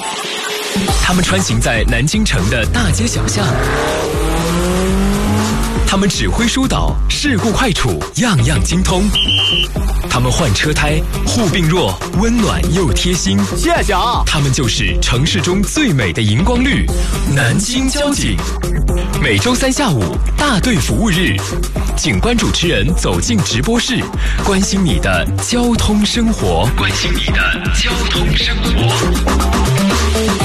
他们穿行在南京城的大街小巷，他们指挥疏导，事故快处，样样精通。他们换车胎，护病弱，温暖又贴心。 谢谢啊！ 他们就是城市中最美的荧光绿——南京交警。每周三下午大队服务日，警官主持人走进直播室，关心你的交通生活，关心你的交通生活。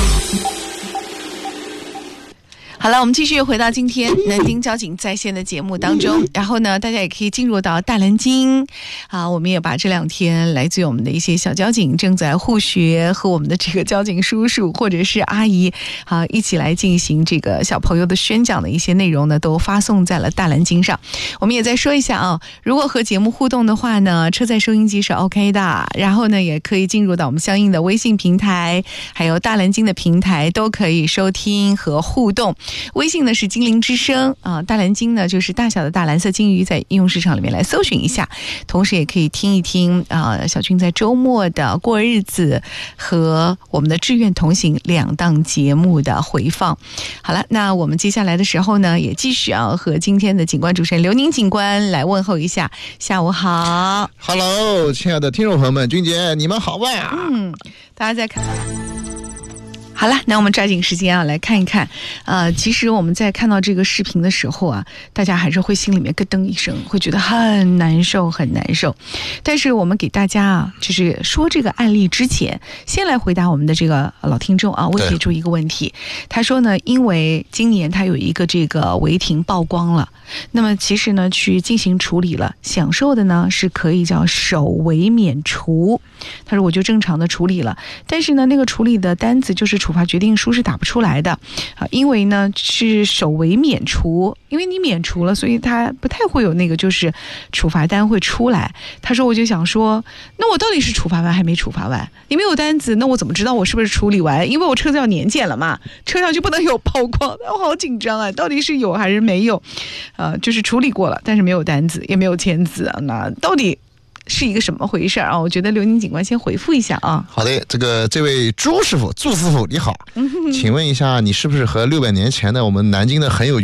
好了，我们继续回到今天南京交警在线的节目当中，然后呢，大家也可以进入到大蓝鲸啊，我们也把这2天来自于我们的一些小交警正在互学，和我们的这个交警叔叔或者是阿姨啊一起来进行这个小朋友的宣讲的一些内容呢，都发送在了大蓝鲸上。我们也再说一下啊，如果和节目互动的话呢，车载收音机是 OK 的，然后呢，也可以进入到我们相应的微信平台，还有大蓝鲸的平台，都可以收听和互动。微信呢是精灵之声啊，大蓝鲸呢就是大小的大蓝色鲸鱼，在应用市场里面来搜寻一下，同时也可以听一听啊小军在周末的过日子和我们的志愿同行2档节目的回放。好了，那我们接下来的时候呢，也继续要和今天的警官主持人刘宁警官来问候一下。下午好。 Hello， 亲爱的听众朋友们，君姐你们好吧？ 大家在看。好了，那我们抓紧时间啊，来看一看。其实我们在看到这个视频的时候啊，大家还是会心里面咯噔一声，会觉得很难受，很难受。但是我们给大家啊，就是说这个案例之前，先来回答我们的这个老听众啊，问提出一个问题。他说呢，因为今年他有一个这个违停曝光了，那么其实呢去进行处理了，享受的呢是可以叫首违免除。他说我就正常的处理了，但是呢那个处理的单子就是处罚决定书是打不出来的啊，因为呢是首违免除，因为你免除了，所以他不太会有那个就是处罚单会出来。他说我就想说，那我到底是处罚完还没处罚完？你没有单子，那我怎么知道我是不是处理完？因为我车子要年检了嘛，车上就不能有曝光，我好紧张啊，到底是有还是没有？就是处理过了，但是没有单子，也没有签字啊，那到底是一个什么回事啊？我觉得刘宁警官先回复一下啊。 好的，这位朱师傅、祝师傅你好，请问一下，你是不是和600年前的我们南京的很有